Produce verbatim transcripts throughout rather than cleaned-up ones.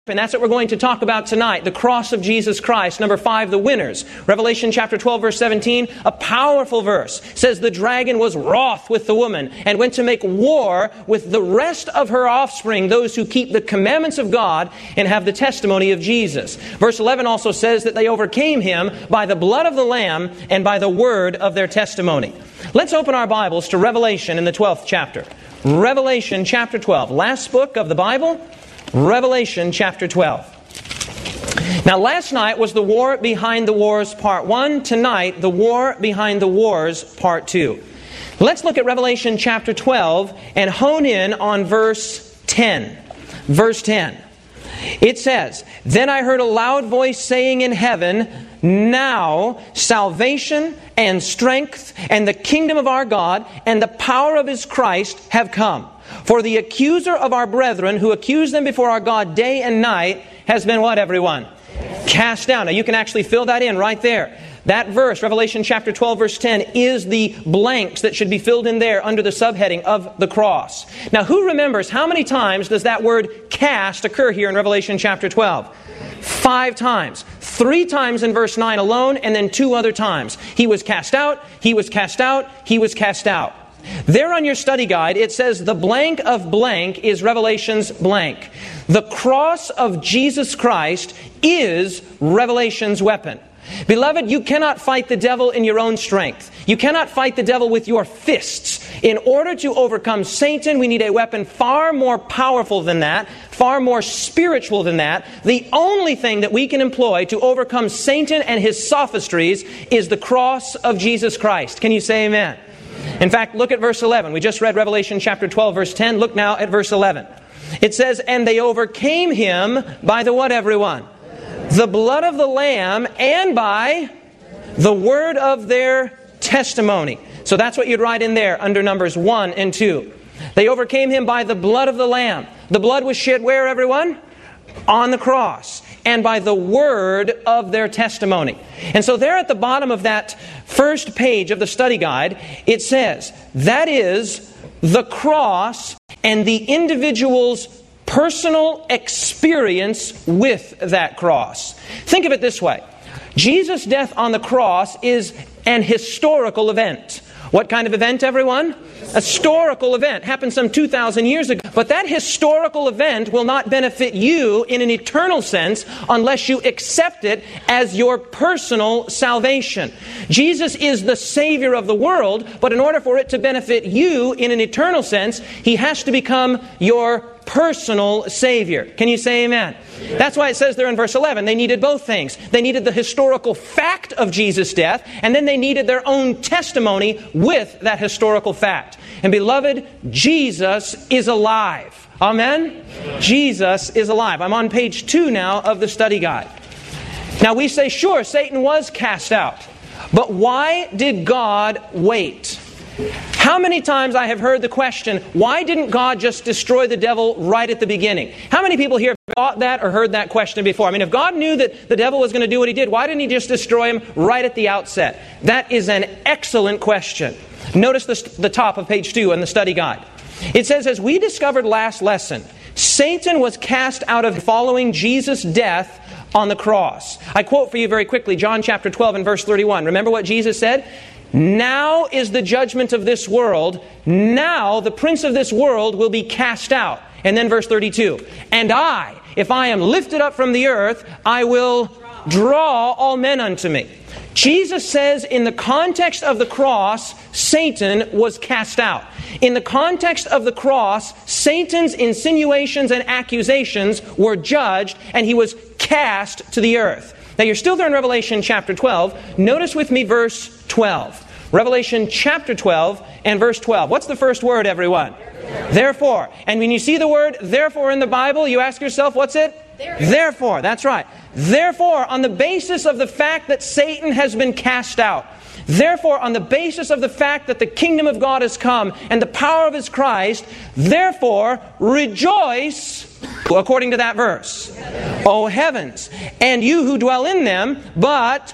And that's what we're going to talk about tonight, the cross of Jesus Christ. Number five, the winners. Revelation chapter twelve, verse seventeen, a powerful verse, says the dragon was wroth with the woman and went to make war with the rest of her offspring, those who keep the commandments of God and have the testimony of Jesus. Verse eleven also says that they overcame him by the blood of the Lamb and by the word of their testimony. Let's open our Bibles to Revelation in the twelfth chapter. Revelation chapter twelve, last book of the Bible. Revelation chapter twelve. Now last night was the War Behind the Wars part one. Tonight, the War Behind the Wars part two. Let's look at Revelation chapter twelve and hone in on verse ten. Verse ten. It says, "Then I heard a loud voice saying in heaven, now salvation and strength and the kingdom of our God and the power of His Christ have come. For the accuser of our brethren, who accused them before our God day and night, has been" what, everyone? Cast down. Now you can actually fill that in right there. That verse, Revelation chapter twelve, verse ten, is the blanks that should be filled in there under the subheading of the cross. Now who remembers how many times does that word cast occur here in Revelation chapter twelve? Five times. Three times in verse nine alone, and then two other times. He was cast out, he was cast out, he was cast out. There on your study guide, it says the blank of blank is Revelation's blank. The cross of Jesus Christ is Revelation's weapon. Beloved, you cannot fight the devil in your own strength. You cannot fight the devil with your fists. In order to overcome Satan, we need a weapon far more powerful than that, far more spiritual than that. The only thing that we can employ to overcome Satan and his sophistries is the cross of Jesus Christ. Can you say amen? In fact, look at verse eleven. We just read Revelation chapter twelve, verse ten. Look now at verse eleven. It says, "And they overcame him by the" what, everyone? "The blood of the Lamb and by the word of their testimony." So that's what you'd write in there under Numbers one and two. They overcame him by the blood of the Lamb. The blood was shed where, everyone? On the cross. And by the word of their testimony. And so there at the bottom of that first page of the study guide, it says, that is the cross and the individual's personal experience with that cross. Think of it this way. Jesus' death on the cross is an historical event. What kind of event, everyone? A historical event. Happened some two thousand years ago. But that historical event will not benefit you in an eternal sense unless you accept it as your personal salvation. Jesus is the Savior of the world, but in order for it to benefit you in an eternal sense, He has to become your personal Savior. Can you say amen? That's why it says there in verse eleven, they needed both things. They needed the historical fact of Jesus' death, and then they needed their own testimony with that historical fact. And beloved, Jesus is alive. Amen? Jesus is alive. I'm on page two now of the study guide. Now we say, sure, Satan was cast out. But why did God wait? How many times I have heard the question, why didn't God just destroy the devil right at the beginning? How many people here have thought that or heard that question before? I mean, if God knew that the devil was going to do what he did, why didn't He just destroy him right at the outset? That is an excellent question. Notice the, the top of page two in the study guide. It says, as we discovered last lesson, Satan was cast out of following Jesus' death on the cross. I quote for you very quickly, John chapter twelve and verse thirty-one. Remember what Jesus said? Now is the judgment of this world. Now the prince of this world will be cast out. And then verse thirty-two. And I, if I am lifted up from the earth, I will draw all men unto me. Jesus says in the context of the cross, Satan was cast out. In the context of the cross, Satan's insinuations and accusations were judged, and he was cast to the earth. Now you're still there in Revelation chapter twelve. Notice with me verse twelve. Revelation chapter twelve and verse twelve. What's the first word, everyone? Therefore. Therefore. And when you see the word therefore in the Bible, you ask yourself, what's it? Therefore. Therefore. That's right. Therefore, on the basis of the fact that Satan has been cast out, therefore, on the basis of the fact that the kingdom of God has come and the power of His Christ, therefore, rejoice, according to that verse, O heavens, and you who dwell in them, but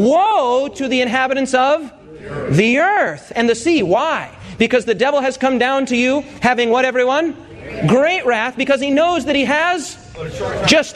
woe to the inhabitants of the earth and the sea. Why? Because the devil has come down to you having what, everyone? Great wrath, because he knows that he has just